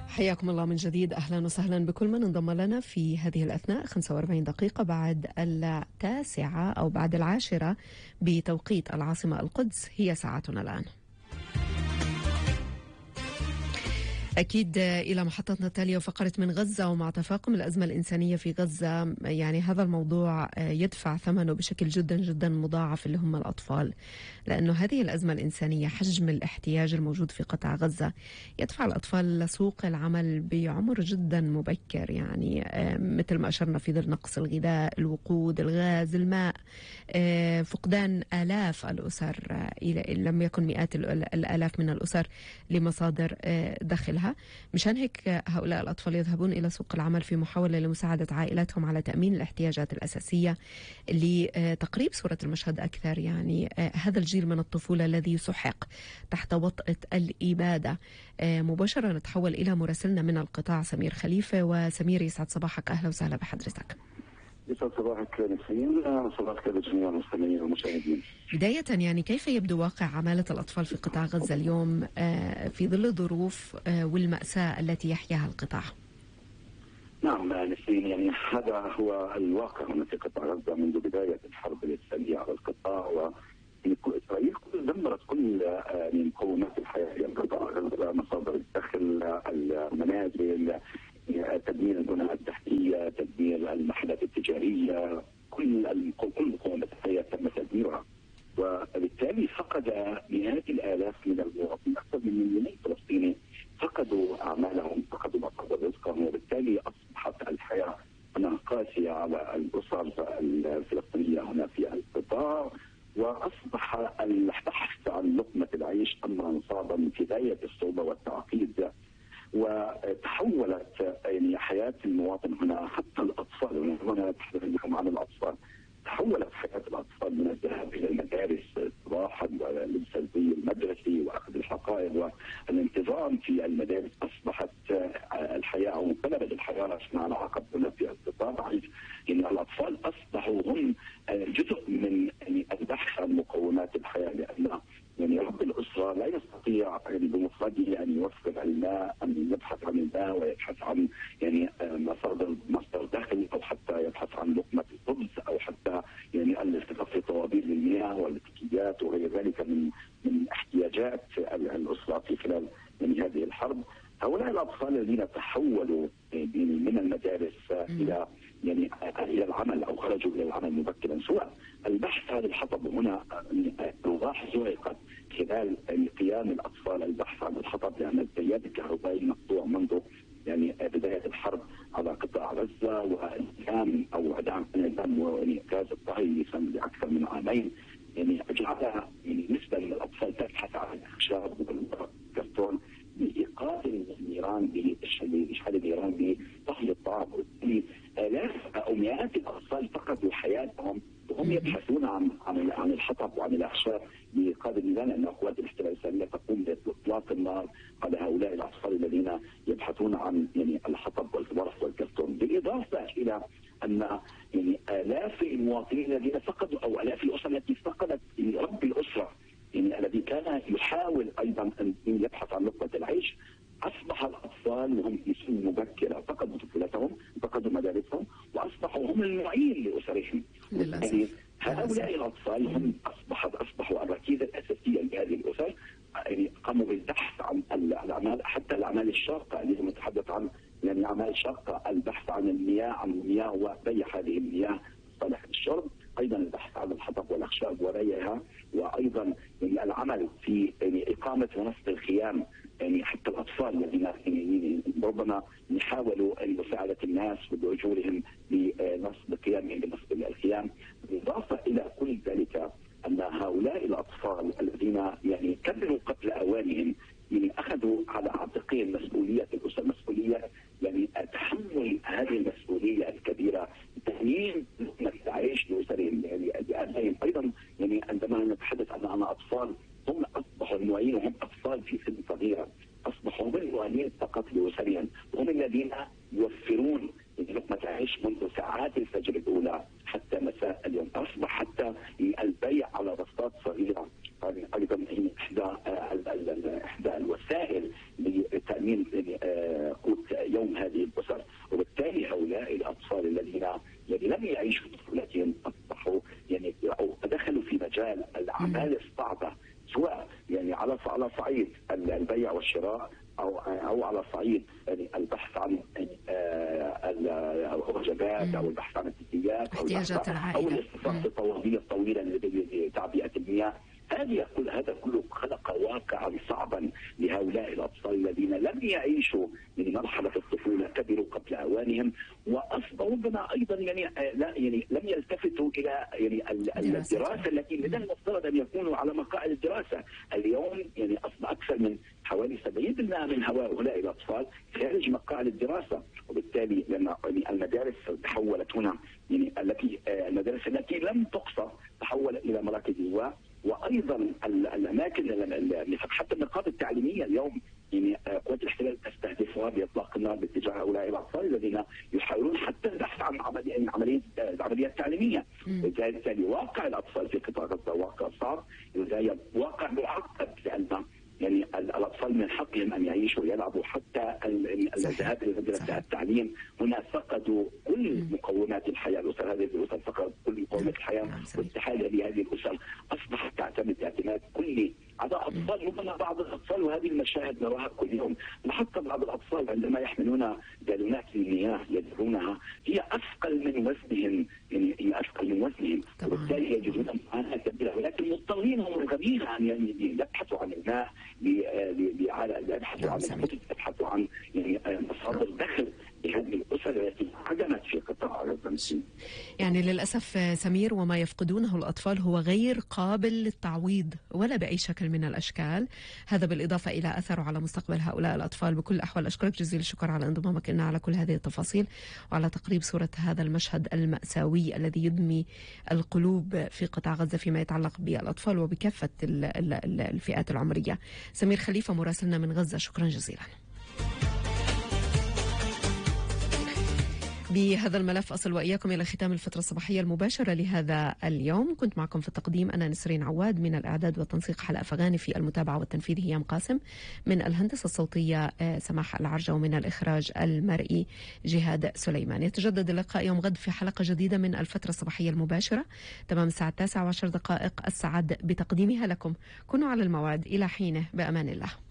حياكم الله من جديد، أهلا وسهلا بكل من انضم لنا في هذه الأثناء. 45 دقيقة بعد 9 أو بعد 10 بتوقيت العاصمة القدس هي ساعتنا الآن. أكيد إلى محطتنا التالية وفقرة من غزة. ومع تفاقم الأزمة الإنسانية في غزة، يعني هذا الموضوع يدفع ثمنه بشكل جدا جدا مضاعف، اللي هم الأطفال، لأنه هذه الأزمة الإنسانية، حجم الاحتياج الموجود في قطاع غزة يدفع الأطفال لسوق العمل بعمر جدا مبكر، يعني مثل ما أشرنا في ظل نقص الغذاء، الوقود، الغاز، الماء، فقدان آلاف الأسر، لم يكن مئات الآلاف من الأسر لمصادر دخلها. مشان هيك هؤلاء الأطفال يذهبون إلى سوق العمل في محاولة لمساعدة عائلاتهم على تأمين الاحتياجات الأساسية لتقريب صورة المشهد أكثر. يعني هذا الجيل من الطفولة الذي سحق تحت وطأة الإبادة. مباشرة نتحول إلى مراسلنا من القطاع سمير خليفة. وسمير، يسعد صباحك، أهلا وسهلا بحضرتك. يسعد صباحك نسرين، صباحك لجميع المستمعين والمشاهدين. بداية، يعني كيف يبدو واقع عمالة الأطفال في قطاع غزة اليوم في ظل الظروف والمأساة التي يحياها القطاع؟ نعم نسرين، يعني هذا هو الواقع هنا في قطاع غزة منذ بداية الحرب الإسرائيلية على القطاع. وإسرائيل دمرت كل مقومات الحياة في قطاع غزة، مصادر الدخل، المنازل، تدمير البنى التحتية، تدمير المحلات التجارية، كل مقومات الحياة تم تدميرها. وبالتالي فقد مئات الآلاف من المواطنين، أكثر من مليونين فلسطيني فقدوا أعمالهم، فقدوا مصادر رزقهم، وبالتالي أصبحت الحياة هنا قاسية على الأسر الفلسطينية هنا في القطاع. وأصبح البحث عن لقمة العيش أمرا صعبا في غاية الصعوبة والتعقيد. وتحولت يعني حياة المواطن هنا، حتى الأطفال، هنا نتحدث لكم عن الأطفال، تحولت حياة الأطفال من الذهاب إلى المدارس صباحا ولبس الزي المدرسي وأخذ الحقائب والانتظام في المدارس. أصبحت الحياة أو انقلبت الحياة على عقب هنا في القطاع. يعني الأطفال أصبحوا هم جزء من يعني البحث عن مقومات الحياة، لأن يعني رب الأسرة لا يستطيع يعني بمفرده أن يوفر الماء، أن يبحث عن الماء ويبحث عن يعني مصدر دخل، أو حتى يبحث عن لقمة الخبز، أو حتى يعني الاستفاق في طوابير المياه والاتيكيات وغير ذلك من احتياجات الأسرة في خلال يعني هذه الحرب. هؤلاء الأطفال الذين تحولوا من المدارس إلى يعني إلى العمل، أو خرجوا إلى العمل مبكرا، سواء البحث عن الحطب هنا نلاحظ زهقت خلال قيام الأطفال البحث عن الحطب، لأن التيار الكهربائي مقطوع منذ يعني بداية الحرب على قطاع غزة، وإنهام أو عدم غاز الطهي لأكثر من عامين، يعني جعلها يعني بالنسبة للأطفال تبحث عن الأخشاب والكرتون لإيقاظ النيران، لإشعال النيران لطهي الطعام. وبالتالي آلاف أو مئات الأطفال فقدوا حياتهم وهم يبحثون عن الحطب وعن الأخشاب لإيقاظ النيران، لأن قوات الاحتلال الإسرائيلية تقوم بإطلاق النار على هؤلاء الأطفال الذين يبحثون عن يعني الحطب والورق والكرتون. بالإضافة إلى أن يعني آلاف المواطنين الذين فقدوا، أو آلاف الأسر التي فقدت رب الأسرة يعني الذي كان يحاول أيضا أن يبحث عن لقمة العيش، أصبح الأطفال وهم في سن مبكرة فقدوا طفولتهم، فقدوا مدارسهم، وأصبحوا هم المعين لأسرهم. يعني هؤلاء الأطفال هم أصبحوا الركيزة الأساسية لهذه الأسر. يعني قاموا بالبحث عن الأعمال، حتى الأعمال الشاقة التي نتحدث عن يعني أعمال شاقة، البحث عن المياه وبيع هذه المياه صالحة للشرب، أيضا البحث عن الحطب والأخشاب وبيعها، وأيضا يعني العمل في يعني إقامة ونصب الخيام، يعني حتى الأطفال الذين يعني ربما يحاولوا مساعدة الناس بأجورهم لنصب قيامهم بنصب الخيام. بالإضافة إلى كل ذلك أن هؤلاء الأطفال الذين يعني كبروا قبل أوانهم، يعني أخذوا على عاتقهم مسؤولية الأسر، مسؤولية يعني تحمل هذه المسؤولية الكبيرة، تأمين لقمة العيش لأسرهم يعني لأبنائهم. أيضا يعني عندما نتحدث عن أطفال، هم أصبحوا المعين وهم أطفال في سن صغيرة، أصبحوا هم المعينين فقط لأسرهم، وهم الذين يوفرون لقمة العيش منذ ساعات الفجر الأولى حتى مساء اليوم. أصبح حتى البيع على رصات صغيرة أيضا إحدى الوسائل لتأمين يوم هذه الأسر. وبالتالي هؤلاء الأطفال الذين لم يعيشوا طفولتهم أصبحوا يعني أو دخلوا في مجال الأعمال الصعبة، سواء يعني على صعيد البيع والشراء او على صعيد يعني البحث عن الوجبات او البحث عن التسليات او الاختصاص الطوابير الطويله لتعبئه المياه. هذا كله خلق واقعا صعبا لهؤلاء الاطفال الذين لم يعيشوا من مرحله الطفوله، كبروا قبل اوانهم، واصبحوا ربما ايضا يعني لم يلتفتوا الى يعني الدراسه التي من المفترض ان يكونوا على مقاعد الدراسه. اليوم يعني اصبح اكثر من حوالي 70% من هؤلاء الاطفال خارج مقاعد الدراسه، وبالتالي لما المدارس تحولت هنا يعني المدارس التي لم تقصى تحولت الى مراكز إيواء، وايضا الاماكن حتى النقاط التعليميه اليوم يعني قوات الاحتلال تستهدفها باطلاق النار باتجاه هؤلاء الاطفال الذين يحاولون حتى البحث عن العمليه التعليميه. وبالتالي واقع الاطفال في قطاع غزه واقع صعب، واقع معقد، لان يعني الاطفال من حقهم ان يعيشوا ويلعبوا حتى الذهاب الى المدرسه، التعليم. هنا فقدوا كل مقومات الحياه، هذه الاسر فقدت كل مقومات الحياه، واستحاله لهذه الاسر اصبحت تعتمد اعتماد كلي على اطفال. ربما بعض الاطفال، وهذه المشاهد نراها كل يوم، حتى بعض الاطفال عندما يحملون بالونات للمياه يدفعونها هي اثقل من وزنهم، يعني هي اثقل من وزنهم، وبالتالي يجدون معاناه كبيره، ولكن مضطرين ومرغمين ان يعني يبحثوا عن الماء، يبحثوا عن الخبز، يبحثوا عن يعني مصادر دخل لهذه الاسر التي عدمت في قطاع غزه. يعني للاسف سمير، وما يفقدونه الاطفال هو غير قابل للتعويض ولا باي شكل من الاشكال. هذا بالاضافه الى اثره على مستقبل هؤلاء الاطفال. بكل الاحوال اشكرك جزيل الشكر على انضمامك لنا، على كل هذه التفاصيل وعلى تقريب صوره هذا المشهد المأساوي الذي يدمي القلوب في قطاع غزه فيما يتعلق بالاطفال وبكافه الفئات العمريه. سمير خليفه مراسلنا من غزه، شكرا جزيلا. بهذا الملف أصل وإياكم إلى ختام الفترة الصباحية المباشرة لهذا اليوم. كنت معكم في التقديم أنا نسرين عواد، من الإعداد والتنسيق حلقة فغاني، في المتابعة والتنفيذ هيام قاسم، من الهندسة الصوتية سماح العرجة، ومن الإخراج المرئي جهاد سليمان. يتجدد اللقاء يوم غد في حلقة جديدة من الفترة الصباحية المباشرة تمام الساعة 9:10. السعد بتقديمها لكم. كونوا على الموعد. إلى حينه، بأمان الله.